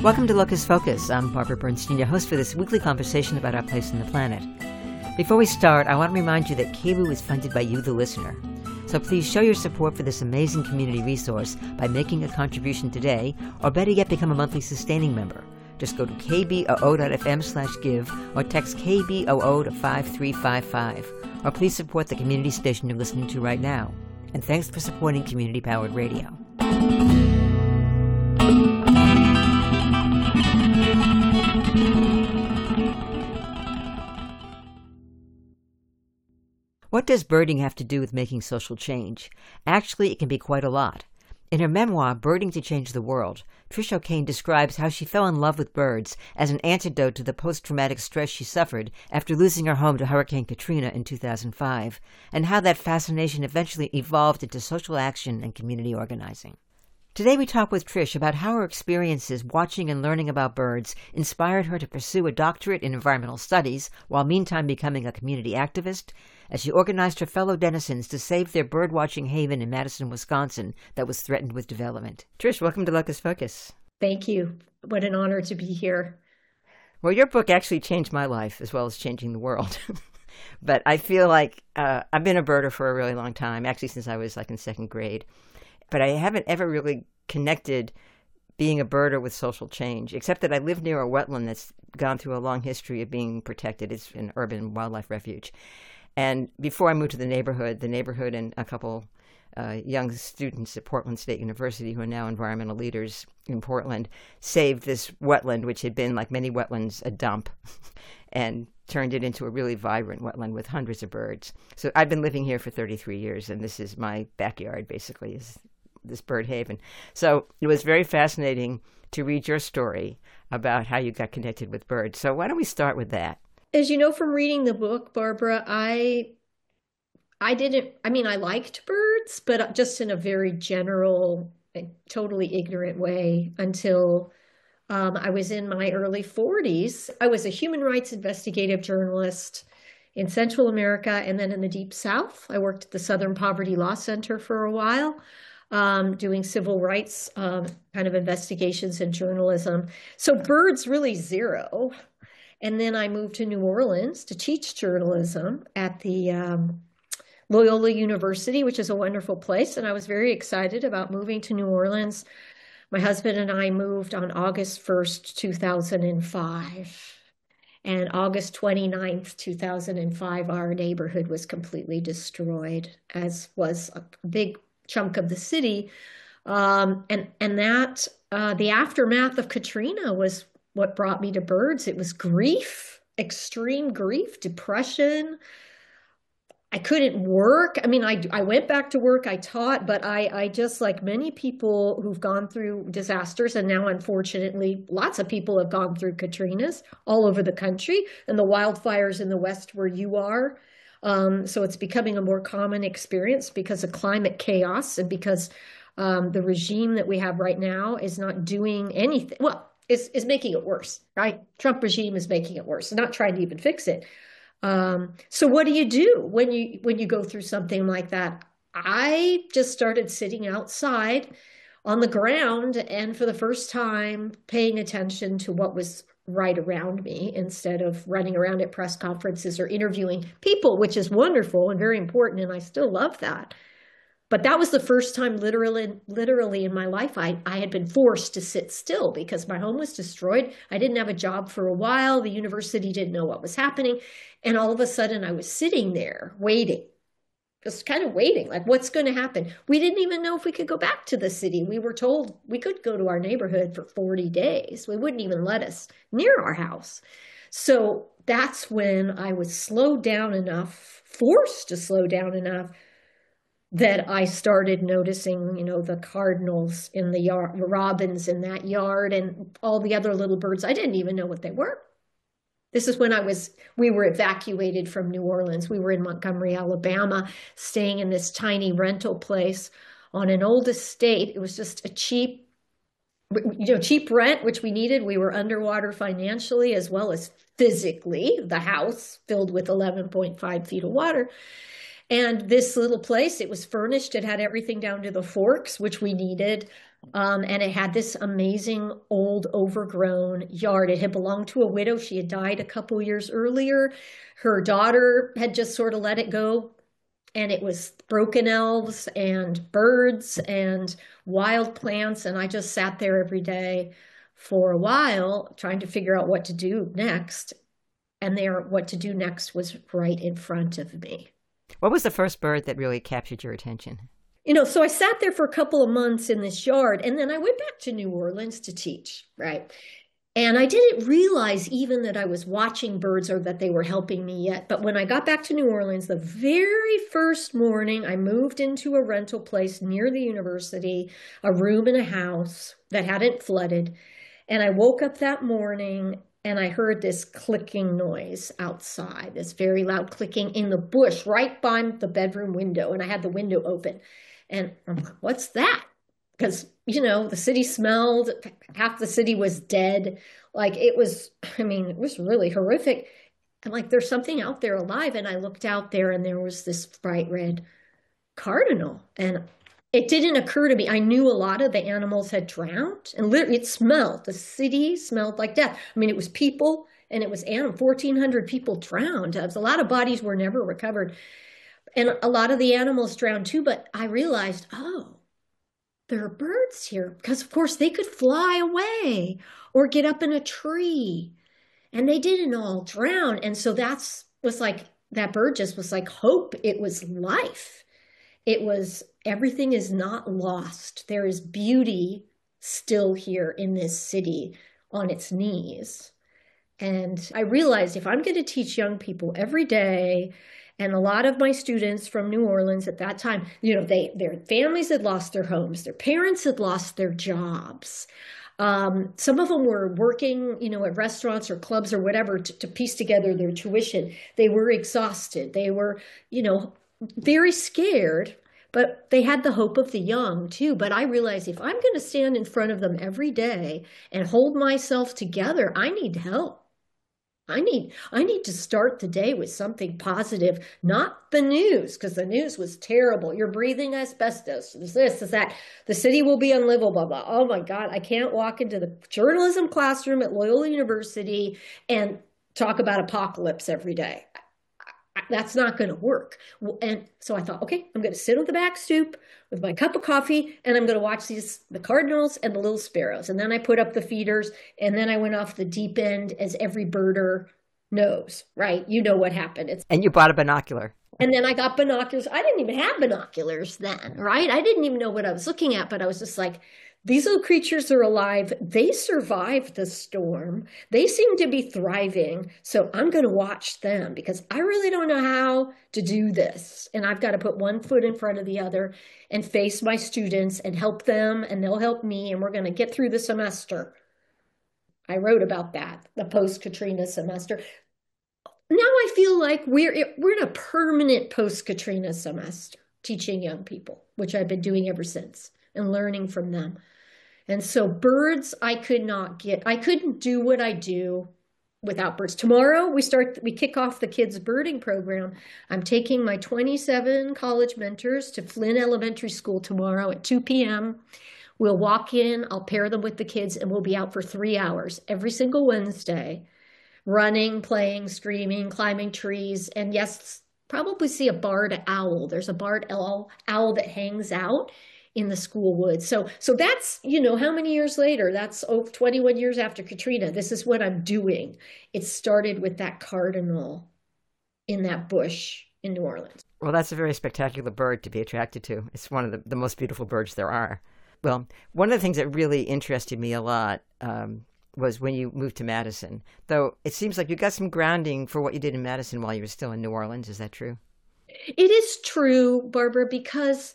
Welcome to Locust Focus. I'm Barbara Bernstein, your host for this weekly conversation about our place on the planet. Before we start, I want to remind you that KBOO is funded by you, the listener. So please show your support for this amazing community resource by making a contribution today, or better yet, become a monthly sustaining member. Just go to kboo.fm/give or text KBOO to 5355. Or please support the community station you're listening to right now. And thanks for supporting community-powered radio. What does birding have to do with making social change? Actually, it can be quite a lot. In her memoir, Birding to Change the World, Trish O'Kane describes how she fell in love with birds as an antidote to the post-traumatic stress she suffered after losing her home to Hurricane Katrina in 2005, and how that fascination eventually evolved into social action and community organizing. Today we talk with Trish about how her experiences watching and learning about birds inspired her to pursue a doctorate in environmental studies while meantime becoming a community activist, as she organized her fellow denizens to save their birdwatching haven in Madison, Wisconsin that was threatened with development. Trish, welcome to Locust Focus. Thank you. What an honor to be here. Well, your book actually changed my life as well as changing the world. But I feel like I've been a birder for a really long time, actually since I was in second grade. But I haven't ever really connected being a birder with social change, except that I live near a wetland that's gone through a long history of being protected. It's an urban wildlife refuge. And before I moved to the neighborhood and a couple young students at Portland State University who are now environmental leaders in Portland saved this wetland, which had been, like many wetlands, a dump, and turned it into a really vibrant wetland with hundreds of birds. So I've been living here for 33 years, and this is my backyard, basically, is this bird haven. So it was very fascinating to read your story about how you got connected with birds. So why don't we start with that? As you know from reading the book, Barbara, I liked birds, but just in a very general, totally ignorant way until I was in my early 40s. I was a human rights investigative journalist in Central America and then in the Deep South. I worked at the Southern Poverty Law Center for a while, doing civil rights kind of investigations and journalism. So birds really zero. And then I moved to New Orleans to teach journalism at the Loyola University, which is a wonderful place. And I was very excited about moving to New Orleans. My husband and I moved on August 1st, 2005. And August 29th, 2005, our neighborhood was completely destroyed, as was a big chunk of the city. And that the aftermath of Katrina was what brought me to birds. It was grief, extreme grief, depression. I couldn't work. I went back to work, I taught, but I just, like many people who've gone through disasters, and now unfortunately lots of people have gone through Katrinas all over the country and the wildfires in the West where you are. So it's becoming a more common experience because of climate chaos and because the regime that we have right now is not doing anything. Well, is making it worse, right? Trump regime is making it worse, not trying to even fix it. So what do you do when you go through something like that? I just started sitting outside on the ground and for the first time paying attention to what was right around me instead of running around at press conferences or interviewing people, which is wonderful and very important. And I still love that. But that was the first time literally in my life I had been forced to sit still because my home was destroyed. I didn't have a job for a while. The university didn't know what was happening. And all of a sudden I was sitting there waiting, just kind of waiting, like what's going to happen? We didn't even know if we could go back to the city. We were told we could go to our neighborhood for 40 days. We wouldn't even let us near our house. So that's when I was slowed down enough, forced to slow down enough, that I started noticing, the cardinals in the yard, robins in that yard, and all the other little birds. I didn't even know what they were. This is when we were evacuated from New Orleans. We were in Montgomery, Alabama, staying in this tiny rental place on an old estate. It was just a cheap rent, which we needed. We were underwater financially as well as physically. The house filled with 11.5 feet of water. And this little place, it was furnished. It had everything down to the forks, which we needed. And it had this amazing old overgrown yard. It had belonged to a widow. She had died a couple years earlier. Her daughter had just sort of let it go. And it was broken elves and birds and wild plants. And I just sat there every day for a while trying to figure out what to do next. And there, what to do next was right in front of me. What was the first bird that really captured your attention? So I sat there for a couple of months in this yard, and then I went back to New Orleans to teach, right? And I didn't realize even that I was watching birds or that they were helping me yet. But when I got back to New Orleans, the very first morning, I moved into a rental place near the university, a room in a house that hadn't flooded. And I woke up that morning and I heard this clicking noise outside, this very loud clicking in the bush right by the bedroom window. And I had the window open. And I'm like, what's that? Because, the city smelled, half the city was dead. Like it was, it was really horrific. And like, there's something out there alive. And I looked out there and there was this bright red cardinal. And it didn't occur to me. I knew a lot of the animals had drowned and literally it smelled. The city smelled like death. It was people and it was animals. 1,400 people drowned. A lot of bodies were never recovered. And a lot of the animals drowned too. But I realized, oh, there are birds here because, of course, they could fly away or get up in a tree and they didn't all drown. And so that bird just was like hope. It was life. It was everything is not lost. There is beauty still here in this city on its knees. And I realized if I'm going to teach young people every day, and a lot of my students from New Orleans at that time, their families had lost their homes, their parents had lost their jobs. Some of them were working, at restaurants or clubs or whatever to piece together their tuition. They were exhausted. They were, very scared, but they had the hope of the young too. But I realized if I'm going to stand in front of them every day and hold myself together, I need help. I need to start the day with something positive, not the news, because the news was terrible. You're breathing asbestos. There's this, there's that. The city will be unlivable, blah, blah. Oh my God, I can't walk into the journalism classroom at Loyola University and talk about apocalypse every day. That's not going to work. And so I thought, okay, I'm going to sit on the back stoop with my cup of coffee and I'm going to watch the cardinals and the little sparrows. And then I put up the feeders and then I went off the deep end as every birder knows, right? You know what happened. And you bought a binocular. And then I got binoculars. I didn't even have binoculars then, right? I didn't even know what I was looking at, but I was just like, these little creatures are alive. They survived the storm. They seem to be thriving. So I'm going to watch them because I really don't know how to do this. And I've got to put one foot in front of the other and face my students and help them and they'll help me. And we're going to get through the semester. I wrote about that, the post-Katrina semester. Now I feel like we're in a permanent post-Katrina semester teaching young people, which I've been doing ever since and learning from them. And so birds, I couldn't do what I do without birds. Tomorrow we kick off the kids birding program. I'm taking my 27 college mentors to Flynn Elementary School tomorrow at 2 p.m. We'll walk in, I'll pair them with the kids, and we'll be out for 3 hours every single Wednesday, running, playing, screaming, climbing trees, and yes, probably see a barred owl. There's a barred owl that hangs out in the school woods. So that's, how many years later? That's 21 years after Katrina. This is what I'm doing. It started with that cardinal in that bush in New Orleans. Well, that's a very spectacular bird to be attracted to. It's one of the most beautiful birds there are. Well, one of the things that really interested me a lot was when you moved to Madison. Though it seems like you got some grounding for what you did in Madison while you were still in New Orleans. Is that true? It is true, Barbara, because,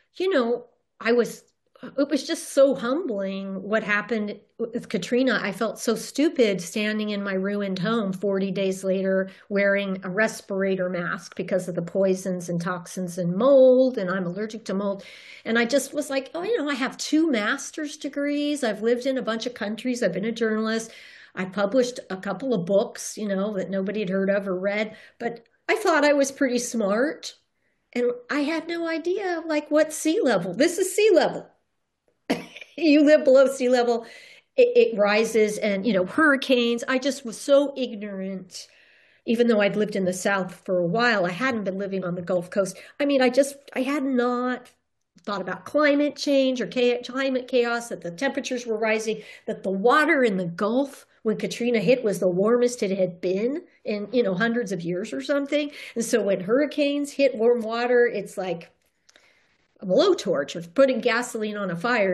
it was just so humbling what happened with Katrina. I felt so stupid standing in my ruined home 40 days later wearing a respirator mask because of the poisons and toxins and mold, and I'm allergic to mold. And I just was like, I have 2 master's degrees. I've lived in a bunch of countries. I've been a journalist. I published a couple of books, that nobody had heard of or read, but I thought I was pretty smart. And I had no idea, what sea level. This is sea level. You live below sea level, it rises, and hurricanes. I just was so ignorant. Even though I'd lived in the South for a while, I hadn't been living on the Gulf Coast. I mean, I had not thought about climate change or climate chaos, that the temperatures were rising, that the water in the Gulf when Katrina hit was the warmest it had been in, hundreds of years or something. And so when hurricanes hit warm water, it's like a blowtorch or putting gasoline on a fire.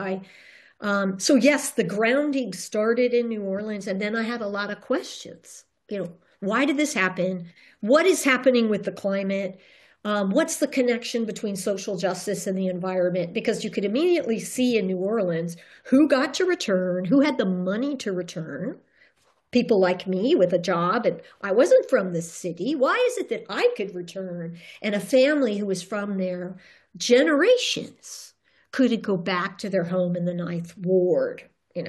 So yes, the grounding started in New Orleans, and then I had a lot of questions. Why did this happen? What is happening with the climate? What's the connection between social justice and the environment? Because you could immediately see in New Orleans who got to return, who had the money to return. People like me with a job, and I wasn't from the city. Why is it that I could return, and a family who was from there generations couldn't go back to their home in the Ninth Ward?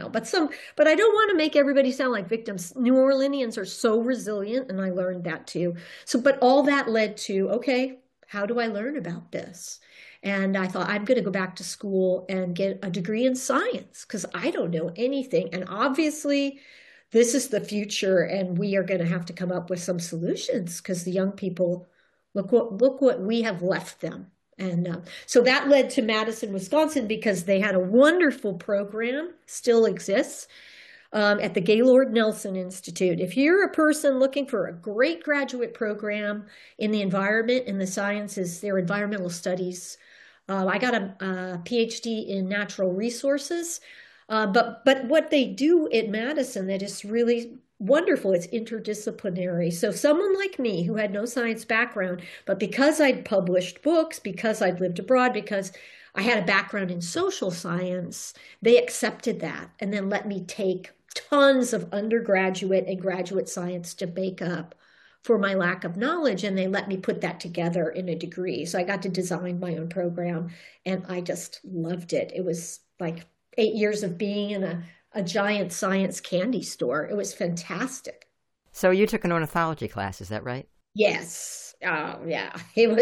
But I don't want to make everybody sound like victims. New Orleanians are so resilient, and I learned that too. But all that led to, okay, how do I learn about this? And I thought, I'm going to go back to school and get a degree in science because I don't know anything. And obviously, this is the future, and we are going to have to come up with some solutions because the young people, look what we have left them. And so that led to Madison, Wisconsin, because they had a wonderful program, still exists, at the Gaylord Nelson Institute. If you're a person looking for a great graduate program in the environment and the sciences, their environmental studies, I got a PhD in natural resources. But what they do at Madison that is really wonderful, it's interdisciplinary. So someone like me who had no science background, but because I'd published books, because I'd lived abroad, because I had a background in social science, they accepted that and then let me take tons of undergraduate and graduate science to make up for my lack of knowledge. And they let me put that together in a degree. So I got to design my own program, and I just loved it. It was like 8 years of being in a giant science candy store. It was fantastic. So you took an ornithology class, is that right? Yes. Oh, yeah.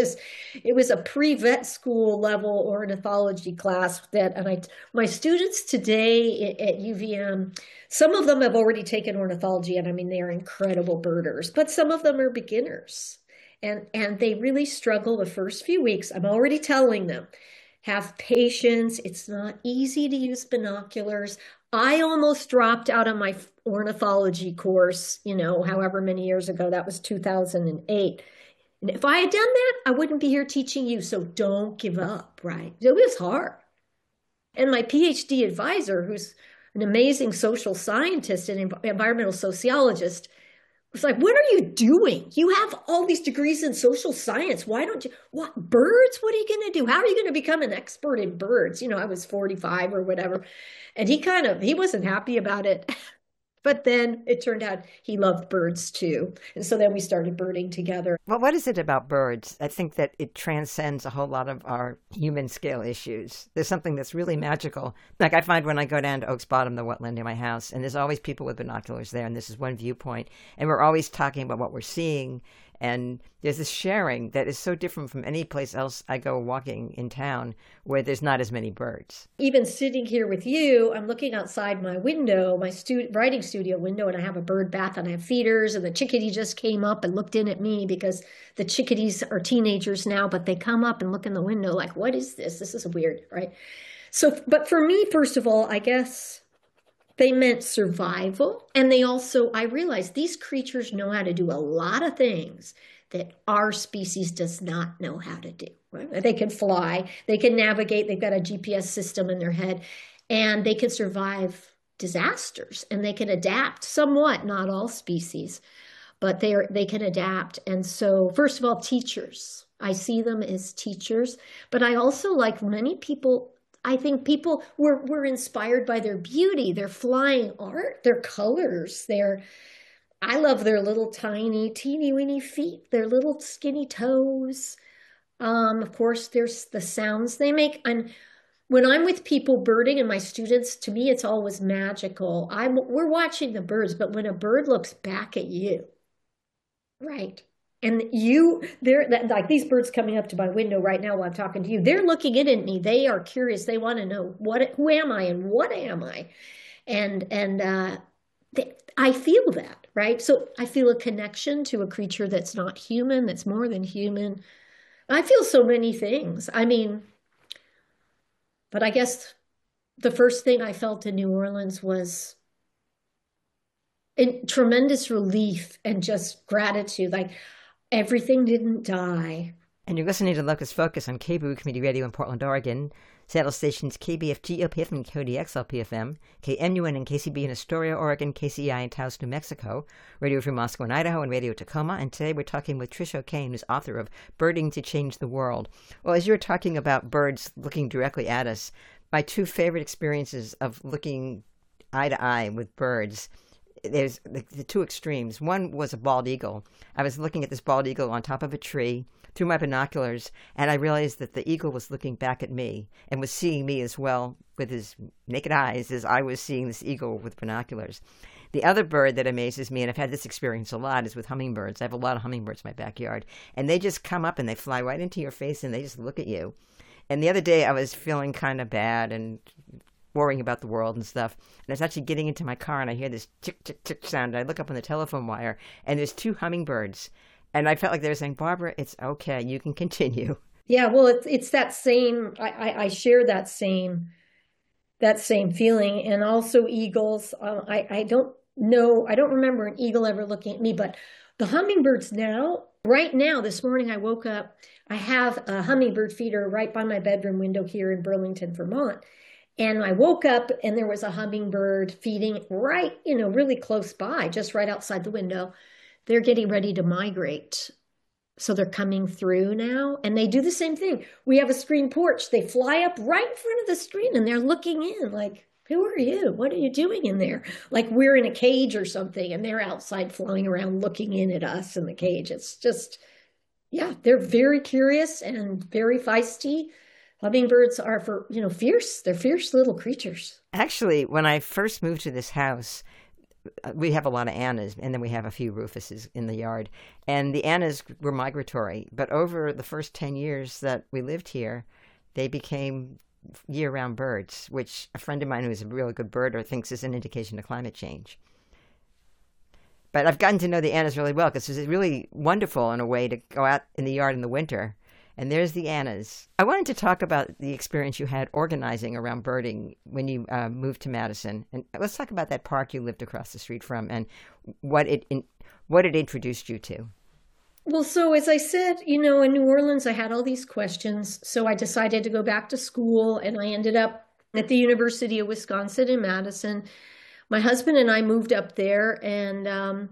It was a pre-vet school level ornithology class my students today at UVM, some of them have already taken ornithology, and I mean, they are incredible birders, but some of them are beginners, and they really struggle the first few weeks. I'm already telling them, have patience. It's not easy to use binoculars. I almost dropped out of my ornithology course, however many years ago. That was 2008. And if I had done that, I wouldn't be here teaching you. So don't give up, right? It was hard. And my PhD advisor, who's an amazing social scientist and environmental sociologist, was like, what are you doing? You have all these degrees in social science. Why don't you, what, birds? What are you going to do? How are you going to become an expert in birds? I was 45 or whatever. And he wasn't happy about it. But then it turned out he loved birds too. And so then we started birding together. Well, what is it about birds? I think that it transcends a whole lot of our human scale issues. There's something that's really magical. Like I find when I go down to Oaks Bottom, the wetland near my house, and there's always people with binoculars there, and this is one viewpoint. And we're always talking about what we're seeing. And there's this sharing that is so different from any place else I go walking in town where there's not as many birds. Even sitting here with you, I'm looking outside my window, my writing studio window, and I have a bird bath and I have feeders, and the chickadee just came up and looked in at me because the chickadees are teenagers now, but they come up and look in the window like, what is this? This is weird, right? So, but for me, first of all, I guess they meant survival. And I realized these creatures know how to do a lot of things that our species does not know how to do. Right? They can fly, they can navigate, they've got a GPS system in their head, and they can survive disasters, and they can adapt somewhat, not all species, but they can adapt. And so, first of all, teachers. I see them as teachers, but I also, like many people, I think people were inspired by their beauty, their flying art, their colors, I love their little tiny, teeny weeny feet, their little skinny toes. Of course, there's the sounds they make. And when I'm with people birding and my students, to me, it's always magical. We're watching the birds, but when a bird looks back at you, right? And like these birds coming up to my window right now while I'm talking to you, they're looking in at me. They are curious. They want to know who am I and what am I? And I feel that, right? So I feel a connection to a creature that's not human, that's more than human. I feel so many things. I mean, but I guess the first thing I felt in New Orleans was tremendous relief and just gratitude. Like everything didn't die. And you're listening to Locust Focus on KBOO Community Radio in Portland, Oregon. Satellite stations KBFG-LPFM and KODX-LPFM, KMUN and KCB in Astoria, Oregon, KCEI in Taos, New Mexico, Radio Free Moscow and Idaho, and Radio Tacoma. And today we're talking with Trish O'Kane, who's author of Birding to Change the World. Well, as you were talking about birds looking directly at us, my two favorite experiences of looking eye to eye with birds, there's the two extremes. One was a bald eagle. I was looking at this bald eagle on top of a tree through my binoculars, and I realized that the eagle was looking back at me and was seeing me as well with his naked eyes as I was seeing this eagle with binoculars. The other bird that amazes me, and I've had this experience a lot, is with hummingbirds. I have a lot of hummingbirds in my backyard, and they just come up and they fly right into your face and they just look at you. And the other day I was feeling kind of bad and worrying about the world and stuff. And I was actually getting into my car and I hear this tick, tick, tick sound. And I look up on the telephone wire and there's two hummingbirds. And I felt like they were saying, Barbara, it's okay. You can continue. Yeah, well, it's that same, I share that same feeling. And also eagles. I don't know, I don't remember an eagle ever looking at me, but the hummingbirds now, right now, this morning I woke up, I have a hummingbird feeder right by my bedroom window here in Burlington, Vermont. And I woke up and there was a hummingbird feeding right, really close by, just right outside the window. They're getting ready to migrate. So they're coming through now and they do the same thing. We have a screen porch. They fly up right in front of the screen and they're looking in like, who are you? What are you doing in there? Like we're in a cage or something and they're outside flying around looking in at us in the cage. It's just, yeah, they're very curious and very feisty. Hummingbirds are fierce. They're fierce little creatures. Actually, when I first moved to this house, we have a lot of Annas, and then we have a few Rufuses in the yard. And the Annas were migratory, but over the first 10 years that we lived here, they became year-round birds, which a friend of mine who's a really good birder thinks is an indication of climate change. But I've gotten to know the Annas really well because it's really wonderful in a way to go out in the yard in the winter. And there's the Annas. I wanted to talk about the experience you had organizing around birding when you moved to Madison. And let's talk about that park you lived across the street from and what it introduced you to. Well, so as I said, in New Orleans, I had all these questions. So I decided to go back to school and I ended up at the University of Wisconsin in Madison. My husband and I moved up there and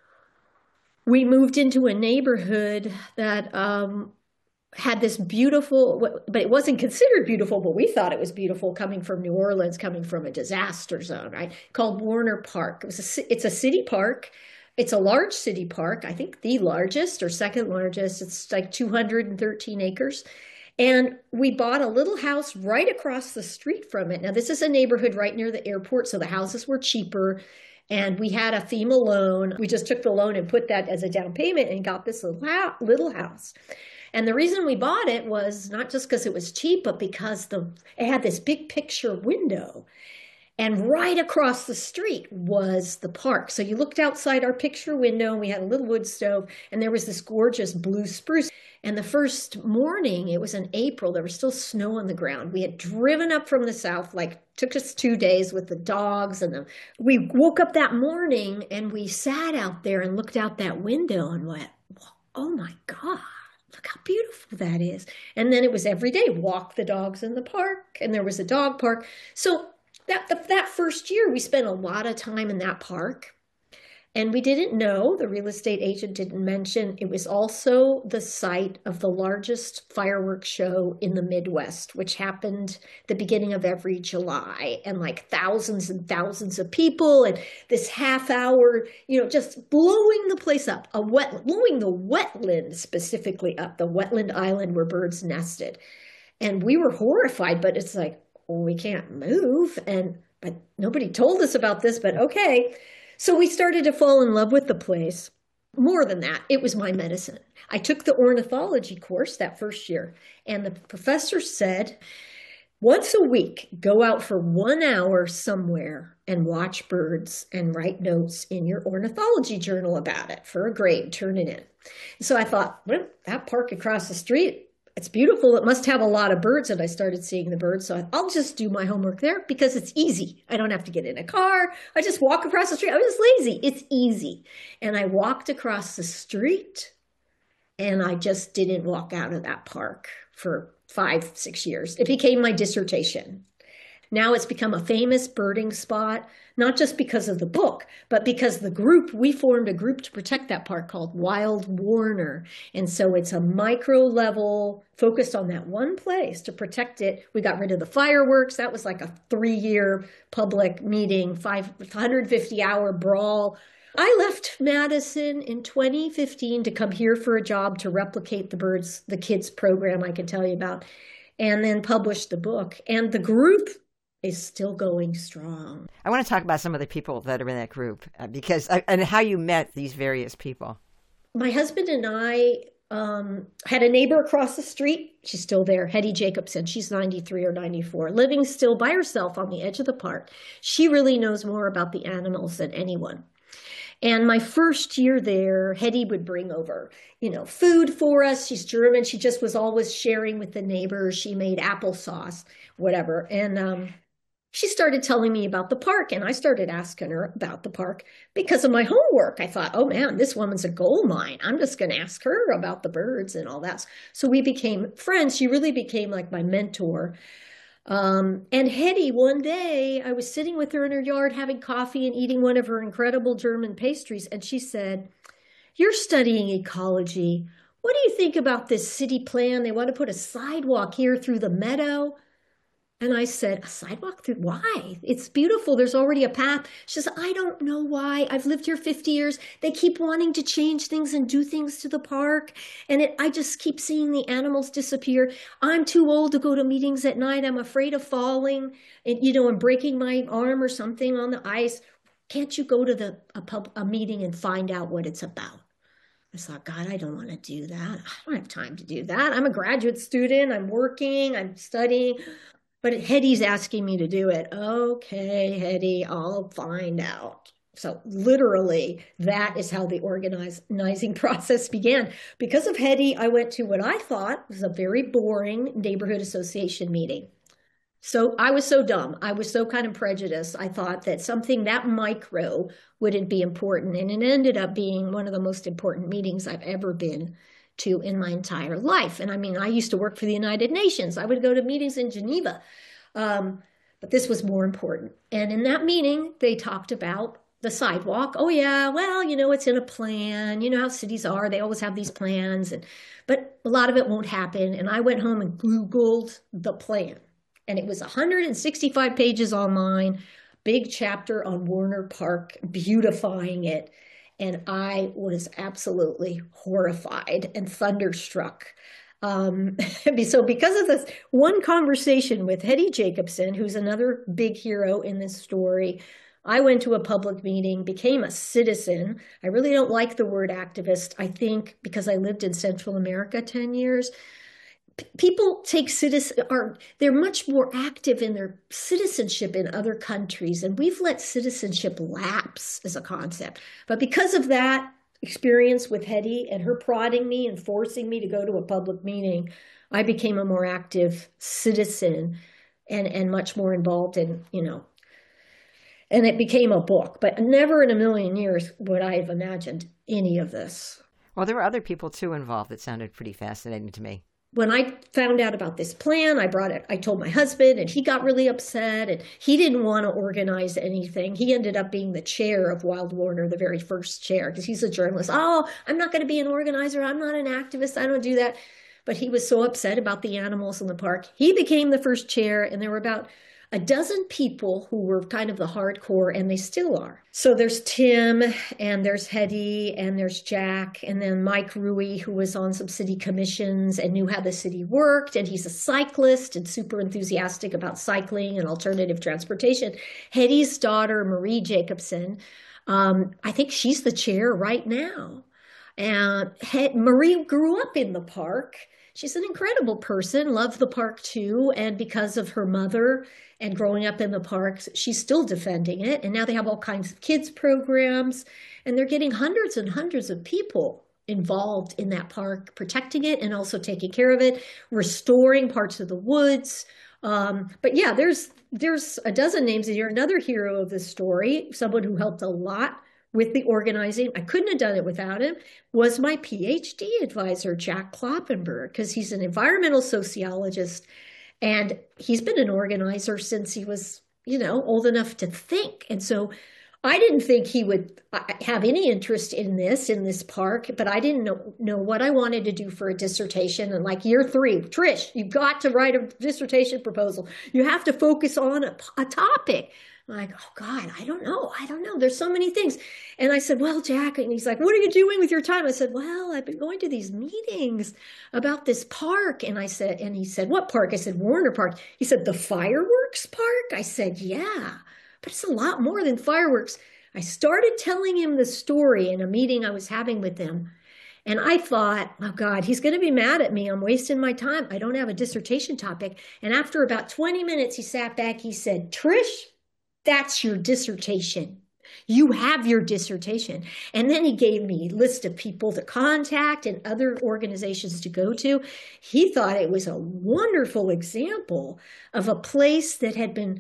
we moved into a neighborhood that had this beautiful, but it wasn't considered beautiful, but we thought it was beautiful coming from New Orleans, coming from a disaster zone, right? Called Warner Park. It's a city park. It's a large city park. I think the largest or second largest. It's like 213 acres. And we bought a little house right across the street from it. Now, this is a neighborhood right near the airport, so the houses were cheaper. And we had a FEMA loan. We just took the loan and put that as a down payment and got this little house. And the reason we bought it was not just because it was cheap, but because it had this big picture window. And right across the street was the park. So you looked outside our picture window, and we had a little wood stove, and there was this gorgeous blue spruce. And the first morning, it was in April, there was still snow on the ground. We had driven up from the south, took us 2 days with the dogs. We woke up that morning, and we sat out there and looked out that window and went, oh my God. Look how beautiful that is. And then it was every day, walk the dogs in the park. And there was a dog park. So that first year, we spent a lot of time in that park. And we didn't know, the real estate agent didn't mention, it was also the site of the largest fireworks show in the Midwest, which happened the beginning of every July. And thousands and thousands of people and this half hour, just blowing the place up, blowing the wetland specifically up, the wetland island where birds nested. And we were horrified, but it's we can't move. But nobody told us about this, but okay. So we started to fall in love with the place. More than that, it was my medicine. I took the ornithology course that first year, and the professor said, once a week, go out for 1 hour somewhere and watch birds and write notes in your ornithology journal about it for a grade, turn it in. So I thought, well, that park across the street, it's beautiful. It must have a lot of birds. And I started seeing the birds. So I'll just do my homework there because it's easy. I don't have to get in a car. I just walk across the street. I was lazy. It's easy. And I walked across the street and I just didn't walk out of that park for 5, 6 years. It became my dissertation. Now it's become a famous birding spot, not just because of the book, but because we formed a group to protect that park called Wild Warner. And so it's a micro level focused on that one place to protect it. We got rid of the fireworks. That was like a 3-year public meeting, 150-hour brawl. I left Madison in 2015 to come here for a job to replicate the kids program I can tell you about, and then publish the book. And the group is still going strong. I want to talk about some of the people that are in that group and how you met these various people. My husband and I had a neighbor across the street. She's still there, Hetty Jacobson. She's 93 or 94, living still by herself on the edge of the park. She really knows more about the animals than anyone. And my first year there, Hetty would bring over, food for us. She's German. She just was always sharing with the neighbors. She made applesauce, whatever. And she started telling me about the park, and I started asking her about the park because of my homework. I thought, oh man, this woman's a gold mine. I'm just going to ask her about the birds and all that. So we became friends. She really became like my mentor. And Hetty, one day, I was sitting with her in her yard having coffee and eating one of her incredible German pastries, and she said, "You're studying ecology. What do you think about this city plan? They want to put a sidewalk here through the meadow." And I said, "A sidewalk through? Why? It's beautiful. There's already a path." She says, "I don't know why. I've lived here 50 years. They keep wanting to change things and do things to the park. And I just keep seeing the animals disappear. I'm too old to go to meetings at night. I'm afraid of falling and breaking my arm or something on the ice. Can't you go to a meeting and find out what it's about?" I thought, God, I don't want to do that. I don't have time to do that. I'm a graduate student. I'm working. I'm studying. But Hetty's asking me to do it. Okay, Hetty, I'll find out. So literally, that is how the organizing process began. Because of Hetty, I went to what I thought was a very boring neighborhood association meeting. So I was so dumb. I was so kind of prejudiced. I thought that something that micro wouldn't be important. And it ended up being one of the most important meetings I've ever been to in my entire life. And I mean, I used to work for the United Nations. I would go to meetings in Geneva. But this was more important. And in that meeting, they talked about the sidewalk. Oh yeah, well, it's in a plan. You know how cities are. They always have these plans. But a lot of it won't happen. And I went home and Googled the plan. And it was 165 pages online, big chapter on Warner Park, beautifying it. And I was absolutely horrified and thunderstruck. So because of this one conversation with Hetty Jacobson, who's another big hero in this story, I went to a public meeting, became a citizen. I really don't like the word activist. I think because I lived in Central America 10 years, people they're much more active in their citizenship in other countries, and we've let citizenship lapse as a concept. But because of that experience with Hetty and her prodding me and forcing me to go to a public meeting, I became a more active citizen and much more involved in, and it became a book. But never in a million years would I have imagined any of this. Well, there were other people too involved that sounded pretty fascinating to me. When I found out about this plan, I told my husband, and he got really upset, and he didn't want to organize anything. He ended up being the chair of Wild Warner, the very first chair, because he's a journalist. Oh, I'm not going to be an organizer. I'm not an activist. I don't do that. But he was so upset about the animals in the park. He became the first chair, and there were about a dozen people who were kind of the hardcore, and they still are. So there's Tim, and there's Hetty, and there's Jack, and then Mike Rui, who was on some city commissions and knew how the city worked, and he's a cyclist and super enthusiastic about cycling and alternative transportation. Hetty's daughter, Marie Jacobson, I think she's the chair right now. And Marie grew up in the park. She's an incredible person, loved the park too. And because of her mother and growing up in the parks, she's still defending it. And now they have all kinds of kids programs, and they're getting hundreds and hundreds of people involved in that park, protecting it and also taking care of it, restoring parts of the woods. But yeah, there's a dozen names here. Another hero of the story, someone who helped a lot with the organizing, I couldn't have done it without him, was my PhD advisor, Jack Kloppenberg, because he's an environmental sociologist and he's been an organizer since he was, old enough to think. And so I didn't think he would have any interest in this park, but I didn't know what I wanted to do for a dissertation. And like year 3, Trish, you've got to write a dissertation proposal. You have to focus on a topic. I'm like, oh God, I don't know. There's so many things. And I said, well, Jack, and he's like, what are you doing with your time? I said, well, I've been going to these meetings about this park. And he said, what park? I said, Warner Park. He said, the fireworks park? I said, yeah, but it's a lot more than fireworks. I started telling him the story in a meeting I was having with him. And I thought, oh God, he's going to be mad at me. I'm wasting my time. I don't have a dissertation topic. And after about 20 minutes, he sat back. He said, Trish, that's your dissertation. You have your dissertation. And then he gave me a list of people to contact and other organizations to go to. He thought it was a wonderful example of a place that had been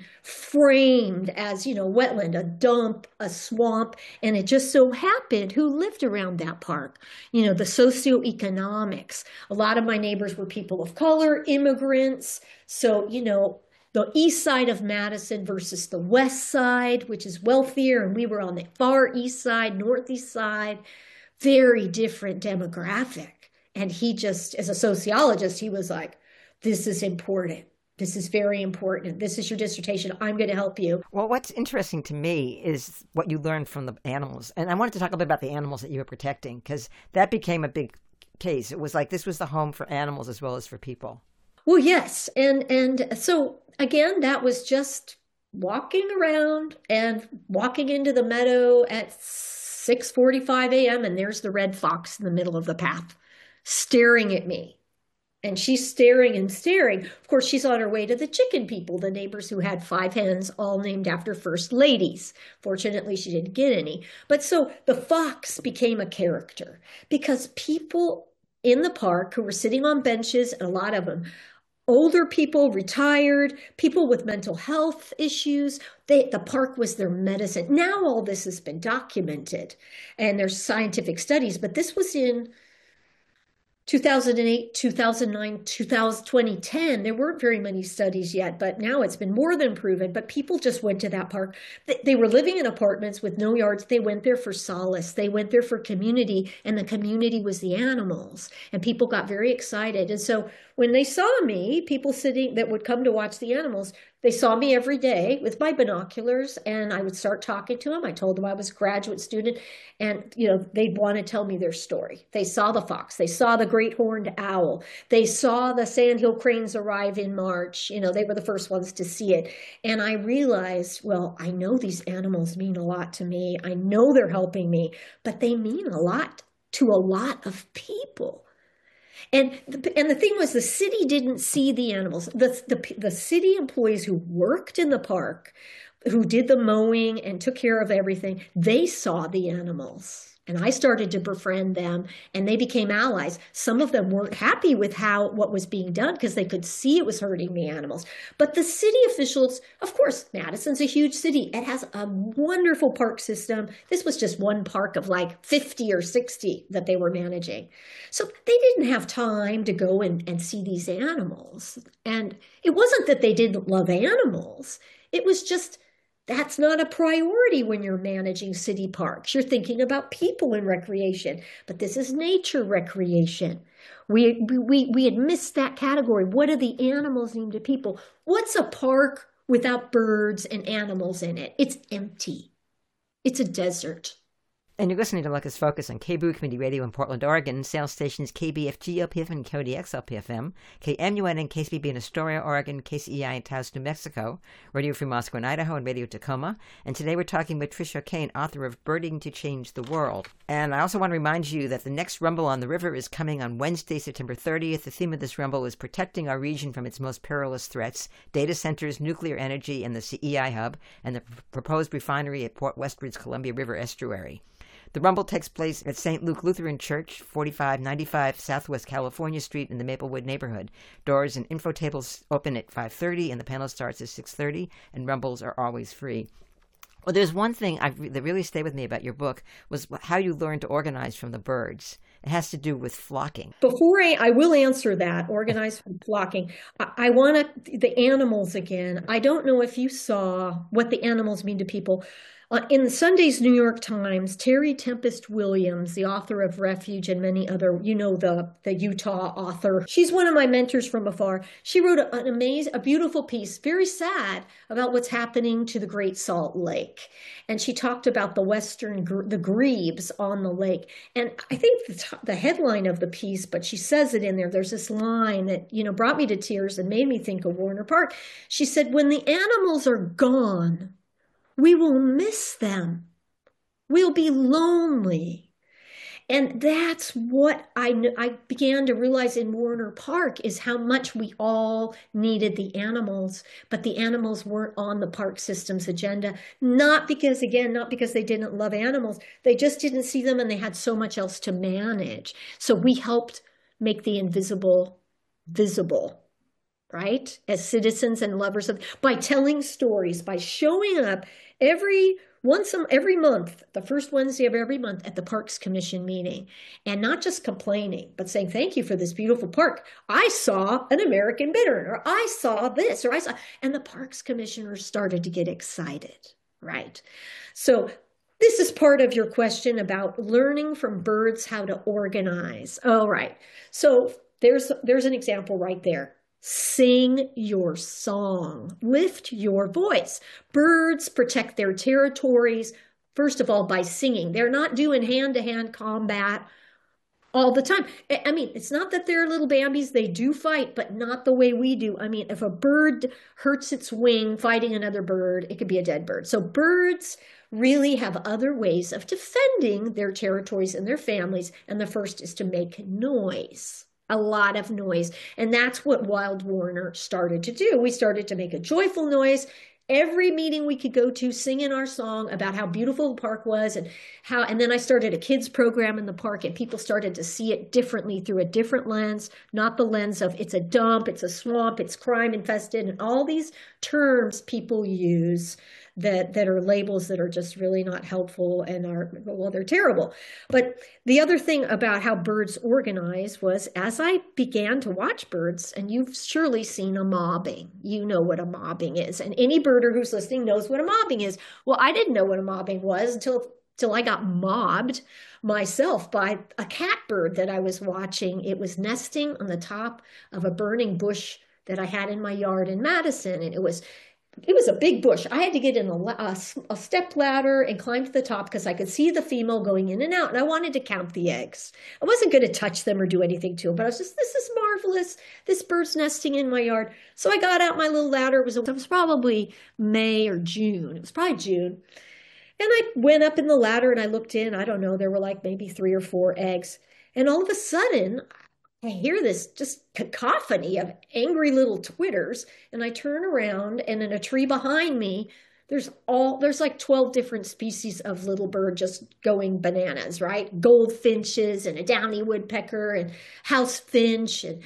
framed as, wetland, a dump, a swamp. And it just so happened who lived around that park, the socioeconomics. A lot of my neighbors were people of color, immigrants. So, the east side of Madison versus the west side, which is wealthier, and we were on the far east side, northeast side, very different demographic. And he just, as a sociologist, he was like, this is important. This is very important. This is your dissertation. I'm going to help you. Well, what's interesting to me is what you learned from the animals. And I wanted to talk a bit about the animals that you were protecting, because that became a big case. It was like this was the home for animals as well as for people. Well, yes. And so again, that was just walking around and walking into the meadow at 6:45 a.m. And there's the red fox in the middle of the path staring at me. And she's staring and staring. Of course, she's on her way to the chicken people, the neighbors who had 5 hens, all named after first ladies. Fortunately, she didn't get any. But so the fox became a character because people in the park who were sitting on benches, and a lot of them, older people, retired, people with mental health issues, the park was their medicine. Now all this has been documented and there's scientific studies, but this was in 2008, 2009, 2010, there weren't very many studies yet, but now it's been more than proven. But people just went to that park. They were living in apartments with no yards. They went there for solace. They went there for community, and the community was the animals. And people got very excited. And so when they saw me, people sitting that would come to watch the animals, they saw me every day with my binoculars, and I would start talking to them. I told them I was a graduate student, and they'd want to tell me their story. They saw the fox, they saw the great horned owl, they saw the sandhill cranes arrive in March. They were the first ones to see it. And I realized, well, I know these animals mean a lot to me. I know they're helping me, but they mean a lot to a lot of people. And the thing was, the city didn't see the animals. The city employees who worked in the park, who did the mowing and took care of everything, they saw the animals. And I started to befriend them, and they became allies. Some of them weren't happy with what was being done because they could see it was hurting the animals. But the city officials, of course, Madison's a huge city. It has a wonderful park system. This was just one park of like 50 or 60 that they were managing. So they didn't have time to go and see these animals. And it wasn't that they didn't love animals. It was just that's not a priority when you're managing city parks. You're thinking about people and recreation, but this is nature recreation. We had missed that category. What do the animals mean to people? What's a park without birds and animals in it? It's empty. It's a desert. And you're listening to Locust Focus on KBOO Community Radio in Portland, Oregon, sales stations KBFG LPFM and KODX LPFM, KMUN and KSBB in Astoria, Oregon, KCEI in Taos, New Mexico, Radio Free Moscow in Idaho, and Radio Tacoma. And today we're talking with Tricia O'Kane, author of Birding to Change the World. And I also want to remind you that the next Rumble on the River is coming on Wednesday, September 30th. The theme of this Rumble is protecting our region from its most perilous threats, data centers, nuclear energy, and the CEI hub, and the proposed refinery at Port Westward's Columbia River estuary. The Rumble takes place at St. Luke Lutheran Church, 4595 Southwest California Street in the Maplewood neighborhood. Doors and info tables open at 5:30, and the panel starts at 6:30, and Rumbles are always free. Well, there's one thing that really stayed with me about your book was how you learned to organize from the birds. It has to do with flocking. Before I will answer that, organize from flocking, I want the animals again. I don't know if you saw what the animals mean to people. In Sunday's New York Times, Terry Tempest Williams, the author of Refuge and many other, the Utah author, she's one of my mentors from afar. She wrote a beautiful piece, very sad, about what's happening to the Great Salt Lake. And she talked about the grebes on the lake. And I think the headline of the piece, but she says it in there, there's this line that, brought me to tears and made me think of Warner Park. She said, when the animals are gone, we will miss them. We'll be lonely. And that's what I began to realize in Warner Park is how much we all needed the animals, but the animals weren't on the park system's agenda. Not because they didn't love animals. They just didn't see them and they had so much else to manage. So we helped make the invisible visible. Right? As citizens and lovers by telling stories, by showing up every month, the first Wednesday of every month at the Parks Commission meeting, and not just complaining, but saying, thank you for this beautiful park. I saw an American bittern, or I saw this, and the Parks Commissioners started to get excited, right? So this is part of your question about learning from birds how to organize. Oh, right. So there's an example right there. Sing your song. Lift your voice. Birds protect their territories, first of all, by singing. They're not doing hand-to-hand combat all the time. I mean, it's not that they're little Bambis. They do fight, but not the way we do. I mean, if a bird hurts its wing fighting another bird, it could be a dead bird. So birds really have other ways of defending their territories and their families. And the first is to make noise. A lot of noise. And that's what Wild Warner started to do. We started to make a joyful noise. Every meeting we could go to, singing our song about how beautiful the park was and then I started a kids program in the park and people started to see it differently through a different lens, not the lens of it's a dump, it's a swamp, it's crime infested, and all these terms people use that are labels that are just really not helpful and they're terrible. But the other thing about how birds organize was as I began to watch birds, and you've surely seen a mobbing. You know what a mobbing is. And any birder who's listening knows what a mobbing is. Well, I didn't know what a mobbing was until I got mobbed myself by a catbird that I was watching. It was nesting on the top of a burning bush that I had in my yard in Madison. And it was a big bush. I had to get in a step ladder and climb to the top because I could see the female going in and out, and I wanted to count the eggs. I wasn't going to touch them or do anything to them, but I was just, this is marvelous. This bird's nesting in my yard. So I got out my little ladder. It was probably May or June. It was probably June. And I went up in the ladder and I looked in. I don't know. There were like maybe 3 or 4 eggs. And all of a sudden, I hear this just cacophony of angry little twitters, and I turn around, and in a tree behind me, there's like 12 different species of little bird just going bananas, right? Goldfinches and a downy woodpecker and house finch. And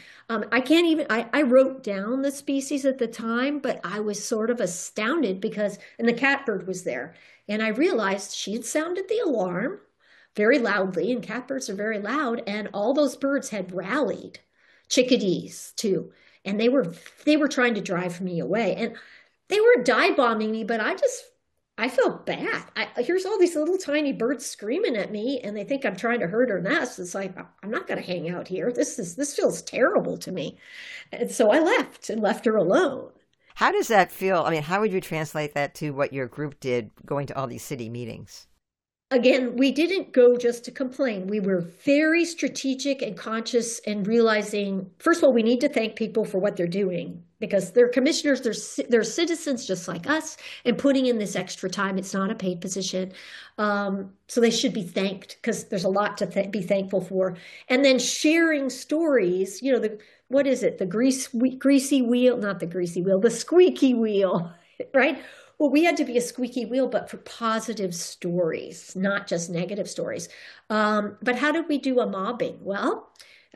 I wrote down the species at the time, but I was sort of astounded and the catbird was there. And I realized she had sounded the alarm very loudly, and catbirds are very loud, and all those birds had rallied, chickadees too, and they were trying to drive me away, and they were dive bombing me, but I felt bad. Here's all these little tiny birds screaming at me, and they think I'm trying to hurt her nest. It's like, I'm not going to hang out here. This feels terrible to me, and so I left her alone. How does that feel? I mean, how would you translate that to what your group did going to all these city meetings? again, we didn't go just to complain. We were very strategic and conscious and realizing, first of all, we need to thank people for what they're doing because they're commissioners, they're citizens just like us, and putting in this extra time. It's not a paid position. So they should be thanked because there's a lot to be thankful for. And then sharing stories, what is it? The greasy wheel, not the greasy wheel, the squeaky wheel, right? Well, we had to be a squeaky wheel, but for positive stories, not just negative stories. But how did we do a mobbing? Well,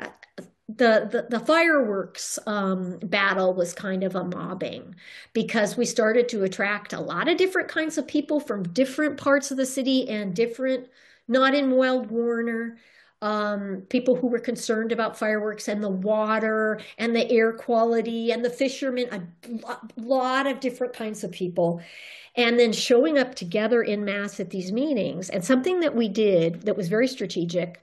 the fireworks battle was kind of a mobbing because we started to attract a lot of different kinds of people from different parts of the city and different, not in Wild Warner, people who were concerned about fireworks and the water and the air quality and the fishermen, a lot of different kinds of people. And then showing up together in mass at these meetings. And something that we did that was very strategic.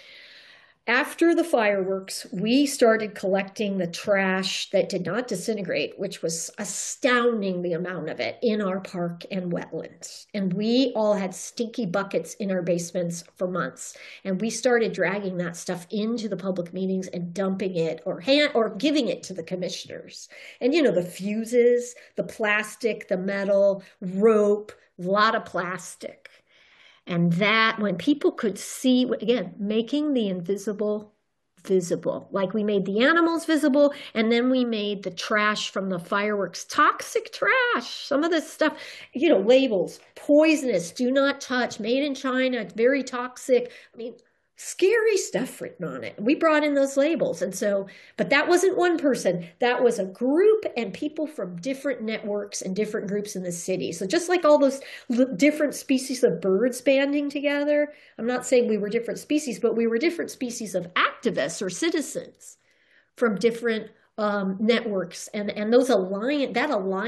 After the fireworks, we started collecting the trash that did not disintegrate, which was astounding, the amount of it in our park and wetlands. And we all had stinky buckets in our basements for months. And we started dragging that stuff into the public meetings and dumping it or giving it to the commissioners. And the fuses, the plastic, the metal, rope, a lot of plastic. And that when people could see, again, making the invisible visible, like we made the animals visible, and then we made the trash from the fireworks, toxic trash, some of this stuff, labels, poisonous, do not touch, made in China, very toxic. I mean, scary stuff written on it. We brought in those labels. And so, but that wasn't one person. That was a group and people from different networks and different groups in the city. So just like all those different species of birds banding together, I'm not saying we were different species, but we were different species of activists or citizens from different networks. And that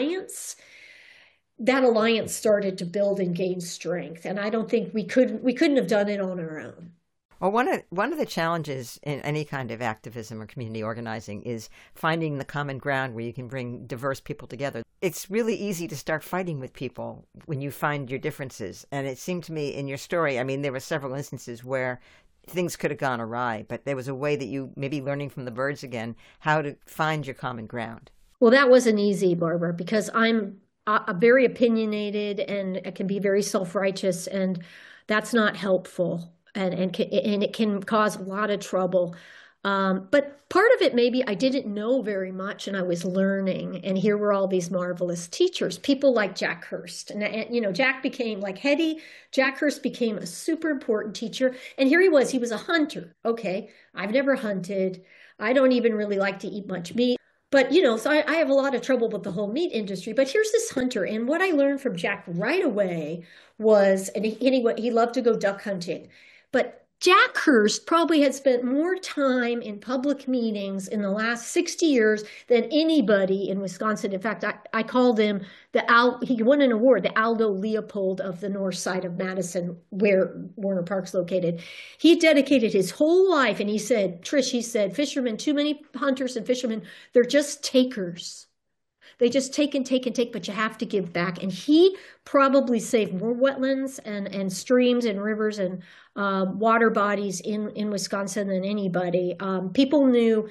alliance started to build and gain strength. And I don't think we couldn't have done it on our own. Well, one of the challenges in any kind of activism or community organizing is finding the common ground where you can bring diverse people together. It's really easy to start fighting with people when you find your differences. And it seemed to me in your story, there were several instances where things could have gone awry, but there was a way that you, maybe learning from the birds again, how to find your common ground. Well, that wasn't easy, Barbara, because I'm very opinionated and I can be very self-righteous, and that's not helpful. And it can cause a lot of trouble. But part of it, maybe I didn't know very much and I was learning. And here were all these marvelous teachers, people like Jack Hurst. And Jack became like Hetty. Jack Hurst became a super important teacher. And here he was a hunter. Okay, I've never hunted. I don't even really like to eat much meat. But, so I have a lot of trouble with the whole meat industry. But here's this hunter. And what I learned from Jack right away was, and he loved to go duck hunting. But Jack Hurst probably had spent more time in public meetings in the last 60 years than anybody in Wisconsin. In fact, I called him he won an award, the Aldo Leopold of the north side of Madison, where Warner Park's located. He dedicated his whole life, and he said, Trish, fishermen, too many hunters and fishermen, they're just takers. They just take and take and take, but you have to give back. And he probably saved more wetlands and streams and rivers and water bodies in Wisconsin than anybody. People in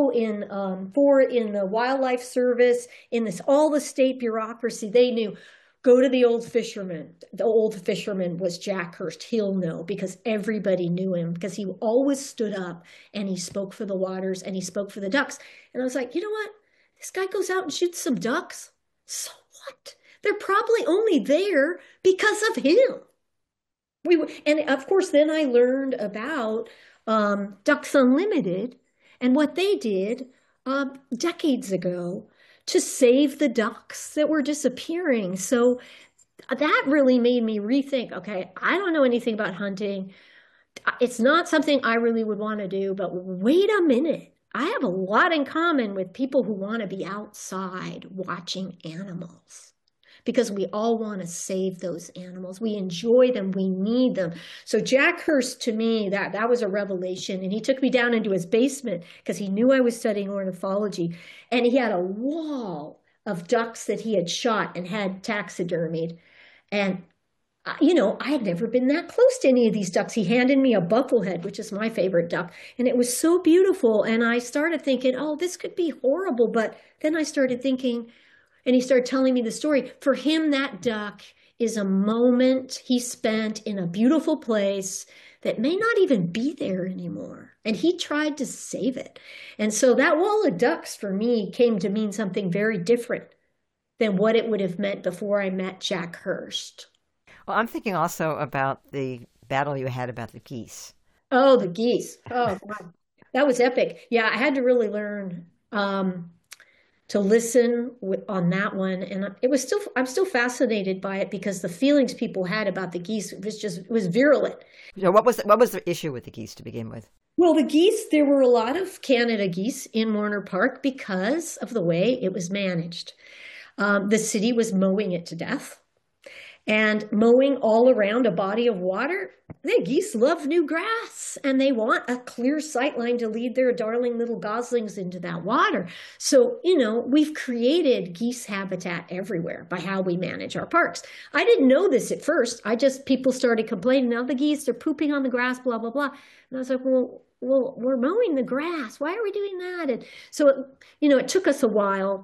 the Wildlife Service, all the state bureaucracy, they knew. Go to the old fisherman. The old fisherman was Jack Hurst. He'll know because everybody knew him because he always stood up and he spoke for the waters and he spoke for the ducks. And I was like, you know what? This guy goes out and shoots some ducks. So what? They're probably only there because of him. And of course, then I learned about Ducks Unlimited and what they did decades ago to save the ducks that were disappearing. So that really made me rethink, okay, I don't know anything about hunting. It's not something I really would want to do, but wait a minute. I have a lot in common with people who want to be outside watching animals because we all want to save those animals. We enjoy them. We need them. So Jack Hurst, to me, that was a revelation. And he took me down into his basement because he knew I was studying ornithology. And he had a wall of ducks that he had shot and had taxidermied. And I had never been that close to any of these ducks. He handed me a bufflehead, which is my favorite duck, and it was so beautiful. And I started thinking, oh, this could be horrible. But then I started thinking, and he started telling me the story. For him, that duck is a moment he spent in a beautiful place that may not even be there anymore. And he tried to save it. And so that wall of ducks for me came to mean something very different than what it would have meant before I met Jack Hurst. Well, I'm thinking also about the battle you had about the geese. Oh, the geese. Oh, God. That was epic. Yeah, I had to really learn to listen on that one. And I'm still fascinated by it because the feelings people had about the geese it was virulent. So what was the issue with the geese to begin with? Well, the geese, there were a lot of Canada geese in Warner Park because of the way it was managed. The city was mowing it to death. And mowing all around a body of water, the geese love new grass and they want a clear sight line to lead their darling little goslings into that water. So, we've created geese habitat everywhere by how we manage our parks. I didn't know this at first. People started complaining, now the geese are pooping on the grass, blah, blah, blah. And I was like, well, we're mowing the grass. Why are we doing that? And so, it took us a while.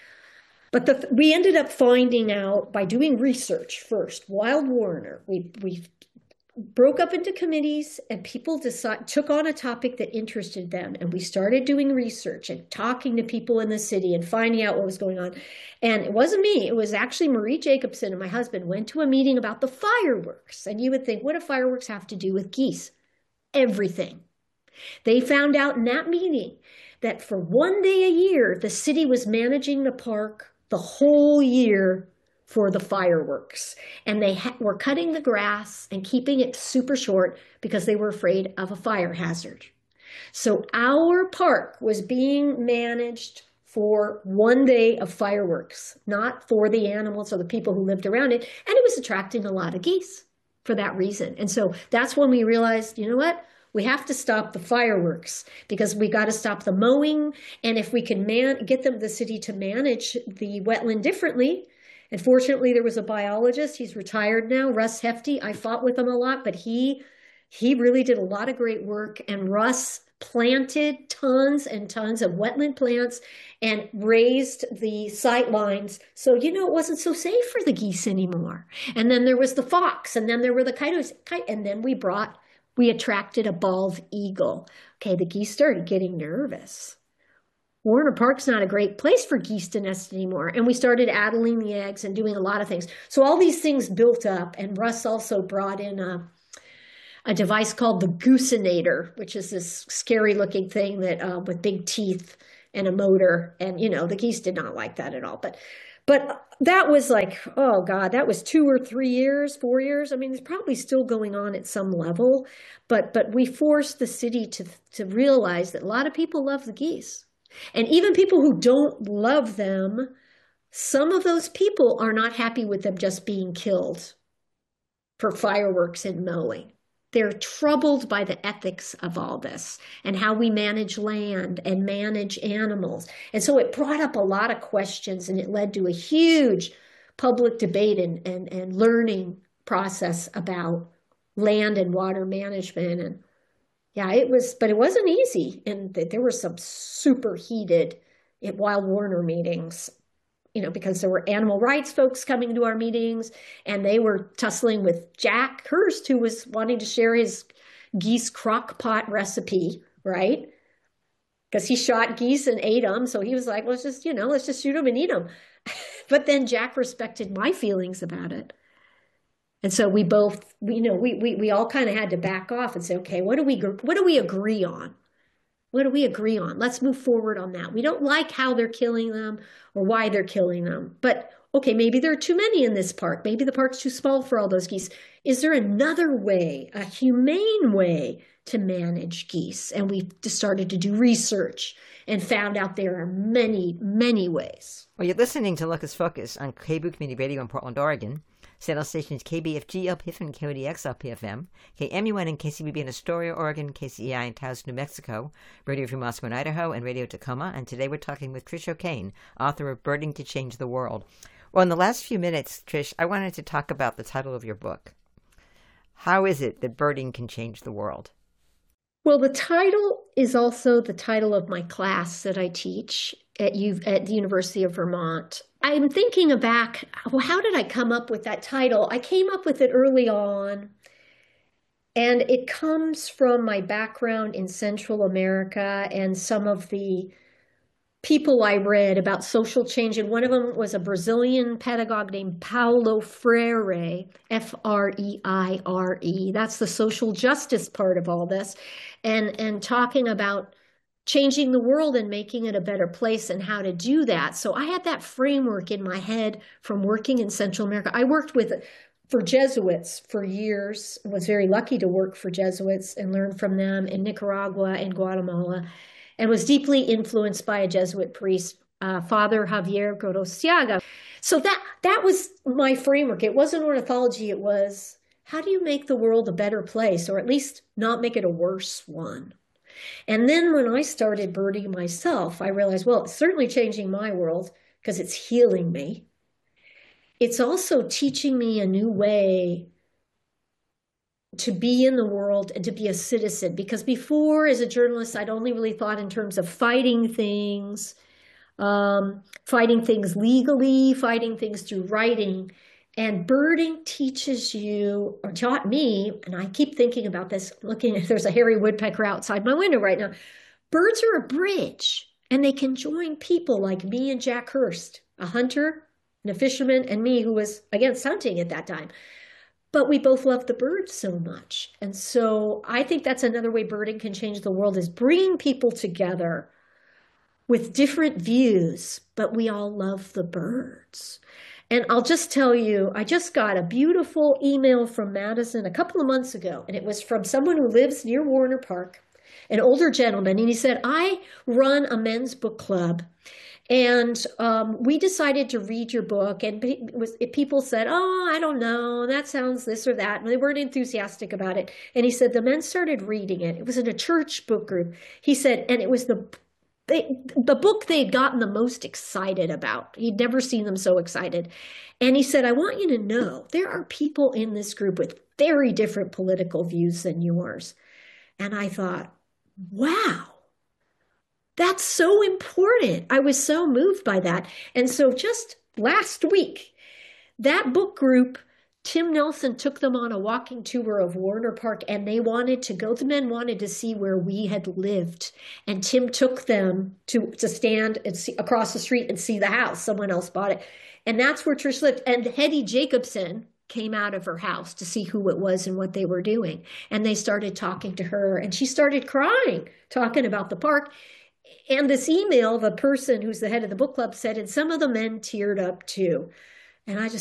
But we ended up finding out by doing research first. Wild Warner, we broke up into committees and people took on a topic that interested them. And we started doing research and talking to people in the city and finding out what was going on. And it wasn't me. It was actually Marie Jacobson and my husband went to a meeting about the fireworks. And you would think, what do fireworks have to do with geese? Everything. They found out in that meeting that for one day a year, the city was managing the park the whole year for the fireworks. And they were cutting the grass and keeping it super short because they were afraid of a fire hazard. So our park was being managed for one day of fireworks, not for the animals or the people who lived around it. And it was attracting a lot of geese for that reason. And so that's when we realized, you know what? We have to stop the fireworks because we got to stop the mowing. And if we can get the city to manage the wetland differently. And fortunately, there was a biologist. He's retired now, Russ Hefty. I fought with him a lot, but he really did a lot of great work. And Russ planted tons and tons of wetland plants and raised the sight lines. So, it wasn't so safe for the geese anymore. And then there was the fox, and then there were the coyotes, and then we attracted a bald eagle. Okay, the geese started getting nervous. Warner Park's not a great place for geese to nest anymore. And we started addling the eggs and doing a lot of things. So all these things built up. And Russ also brought in a device called the Gooseinator, which is this scary looking thing that with big teeth and a motor. And, the geese did not like that at all. But that was like, oh God, that was 2 or 3 years, 4 years. I mean, it's probably still going on at some level, but we forced the city to realize that a lot of people love the geese. And even people who don't love them, some of those people are not happy with them just being killed for fireworks and mowing. They're troubled by the ethics of all this and how we manage land and manage animals. And so it brought up a lot of questions and it led to a huge public debate and learning process about land and water management. And yeah, but it wasn't easy. And there were some super heated Wild Warner meetings, because there were animal rights folks coming to our meetings and they were tussling with Jack Hurst, who was wanting to share his geese crock pot recipe, right? Because he shot geese and ate them. So he was like, let's just shoot them and eat them. But then Jack respected my feelings about it. And so we both, we all kind of had to back off and say, okay, what do we agree on? What do we agree on? Let's move forward on that. We don't like how they're killing them or why they're killing them. But okay, maybe there are too many in this park. Maybe the park's too small for all those geese. Is there another way, a humane way to manage geese? And we just started to do research and found out there are many, many ways. Well, you're listening to Locust Focus on KBOO Community Radio in Portland, Oregon. Satellite stations KBFG LPFM and KODX LPFM, KMUN and KCBB in Astoria, Oregon, KCEI in Taos, New Mexico, Radio Free Moscow in Idaho, and Radio Tacoma. And today we're talking with Trish O'Kane, author of Birding to Change the World. Well, in the last few minutes, Trish, I wanted to talk about the title of your book. How is it that birding can change the world? Well, the title is also the title of my class that I teach at the University of Vermont. I'm thinking back, well, how did I come up with that title? I came up with it early on, and it comes from my background in Central America and some of the people I read about social change. And one of them was a Brazilian pedagogue named Paulo Freire, Freire. That's the social justice part of all this. And talking about changing the world and making it a better place and how to do that. So I had that framework in my head from working in Central America. I worked for Jesuits for years. I was very lucky to work for Jesuits and learn from them in Nicaragua and Guatemala, and was deeply influenced by a Jesuit priest, Father Javier Gorostiaga. So that was my framework. It wasn't ornithology. It was, how do you make the world a better place, or at least not make it a worse one? And then when I started birding myself, I realized, well, it's certainly changing my world because it's healing me. It's also teaching me a new way to be in the world and to be a citizen. Because before, as a journalist, I'd only really thought in terms of fighting things legally, fighting things through writing. And birding teaches you, or taught me, and I keep thinking about this, looking if there's a hairy woodpecker outside my window right now. Birds are a bridge, and they can join people like me and Jack Hurst, a hunter and a fisherman, and me, who was against hunting at that time. But we both love the birds so much. And so I think that's another way birding can change the world, is bringing people together with different views, but we all love the birds. And I'll just tell you, I just got a beautiful email from Madison a couple of months ago, and it was from someone who lives near Warner Park, an older gentleman, and he said, I run a men's book club, and we decided to read your book, and people said, oh, I don't know, that sounds this or that, and they weren't enthusiastic about it. And he said the men started reading it. It was in a church book group. He said, and it was the book they'd gotten the most excited about. He'd never seen them so excited. And he said, I want you to know there are people in this group with very different political views than yours. And I thought, wow, that's so important. I was so moved by that. And so just last week, that book group, Tim Nelson took them on a walking tour of Warner Park, and they wanted to go. The men wanted to see where we had lived. And Tim took them to stand and see across the street and see the house. Someone else bought it. And that's where Trish lived. And Hetty Jacobson came out of her house to see who it was and what they were doing. And they started talking to her, and she started crying, talking about the park. And this email, the person who's the head of the book club said, and some of the men teared up too. And I just